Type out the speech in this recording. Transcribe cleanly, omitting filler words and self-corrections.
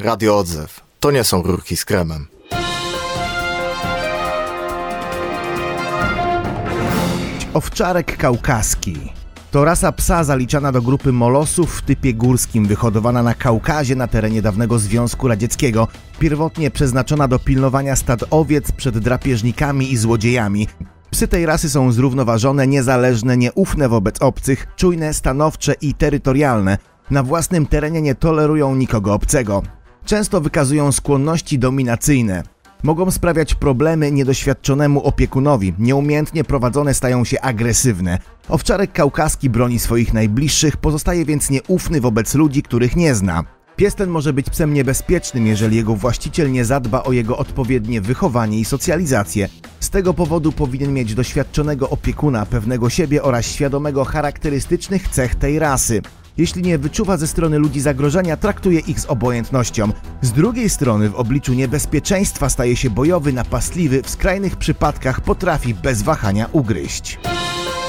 Radio Odzew. To nie są rurki z kremem. Owczarek kaukaski to rasa psa zaliczana do grupy molosów w typie górskim, wyhodowana na Kaukazie na terenie dawnego Związku Radzieckiego, pierwotnie przeznaczona do pilnowania stad owiec przed drapieżnikami i złodziejami. Psy tej rasy są zrównoważone, niezależne, nieufne wobec obcych, czujne, stanowcze i terytorialne. Na własnym terenie nie tolerują nikogo obcego. Często wykazują skłonności dominacyjne. Mogą sprawiać problemy niedoświadczonemu opiekunowi. Nieumiejętnie prowadzone stają się agresywne. Owczarek kaukaski broni swoich najbliższych, pozostaje więc nieufny wobec ludzi, których nie zna. Pies ten może być psem niebezpiecznym, jeżeli jego właściciel nie zadba o jego odpowiednie wychowanie i socjalizację. Z tego powodu powinien mieć doświadczonego opiekuna, pewnego siebie oraz świadomego charakterystycznych cech tej rasy. Jeśli nie wyczuwa ze strony ludzi zagrożenia, traktuje ich z obojętnością. Z drugiej strony w obliczu niebezpieczeństwa staje się bojowy, napastliwy, w skrajnych przypadkach potrafi bez wahania ugryźć.